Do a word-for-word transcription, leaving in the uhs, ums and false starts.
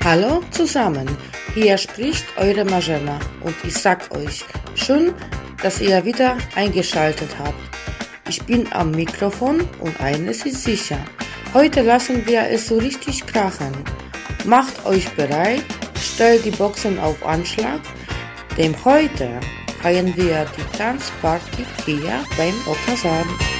Hallo zusammen, hier spricht eure Marzena und ich sag euch, schön, dass ihr wieder eingeschaltet habt. Ich bin am Mikrofon und eines ist sicher, heute lassen wir es so richtig krachen. Macht euch bereit, stellt die Boxen auf Anschlag, denn heute feiern wir die Tanzparty hier beim Okazan.